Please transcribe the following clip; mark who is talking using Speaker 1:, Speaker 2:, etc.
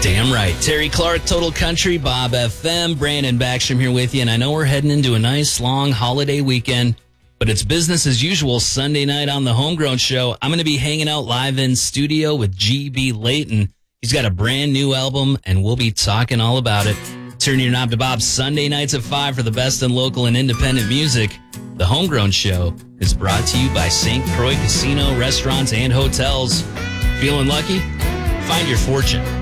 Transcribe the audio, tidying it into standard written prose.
Speaker 1: Damn right. Terry Clark, Total Country, Bob FM, Brandon Backstrom here with you. And I know we're heading into a nice long holiday weekend, but it's business as usual Sunday night on the Homegrown Show. I'm going to be hanging out live in studio with G.B. Layton. He's got a brand new album, and we'll be talking all about it. Turn your knob to Bob Sunday nights at 5 for the best in local and independent music. The Homegrown Show is brought to you by St. Croix Casino, Restaurants, and Hotels. Feeling lucky? Find your fortune